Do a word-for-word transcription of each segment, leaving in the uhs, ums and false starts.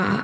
uh,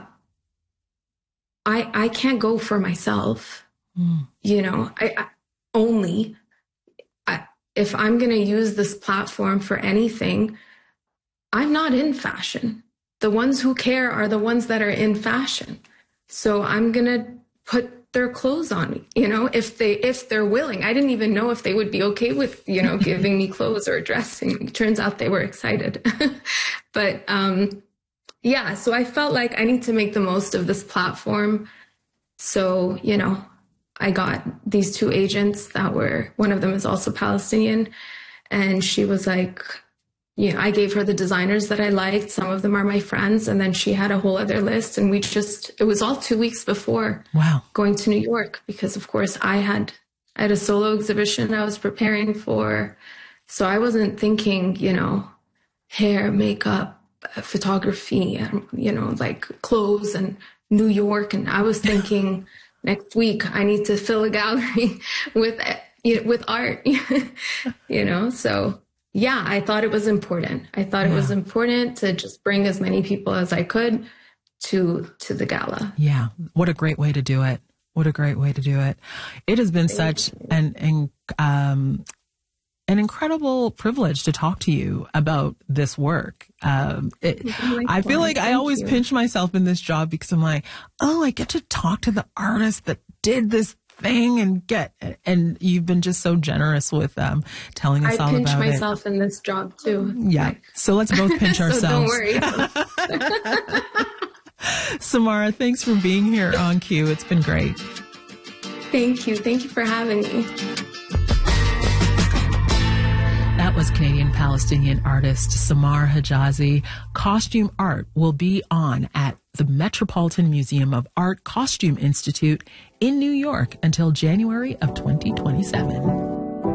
I I can't go for myself. Mm. You know, I, I only I, if I'm going to use this platform for anything, I'm not in fashion. The ones who care are the ones that are in fashion. So I'm going to put their clothes on me, you know, if they, if they're willing. I didn't even know if they would be okay with, you know, giving me clothes or dressing. It turns out they were excited. But, um, yeah, so I felt like I need to make the most of this platform. So, you know, I got these two agents that were, one of them is also Palestinian. And she was like, yeah, I gave her the designers that I liked. Some of them are my friends. And then she had a whole other list. And we just, it was all two weeks before wow. going to New York, because of course I had, I had a solo exhibition I was preparing for. So I wasn't thinking, you know, hair, makeup, photography, you know, like clothes and New York. And I was thinking next week I need to fill a gallery with, with art, you know, so. Yeah, I thought it was important. I thought yeah. it was important to just bring as many people as I could to to the gala. Yeah, what a great way to do it. What a great way to do it. It has been Thank such you. an an, um, an incredible privilege to talk to you about this work. Um, it, I feel like Thank I always you. pinch myself in this job because I'm like, oh, I get to talk to the artist that did this thing and get, and you've been just so generous with um, telling us I all about it. I pinch myself in this job too. Yeah. Like, so let's both pinch so ourselves. Don't worry. Samara, thanks for being here on Q. It's been great. Thank you. Thank you for having me. That was Canadian-Palestinian artist Samar Hijazi. Costume art will be on at the Metropolitan Museum of Art Costume Institute in New York until January of twenty twenty-seven.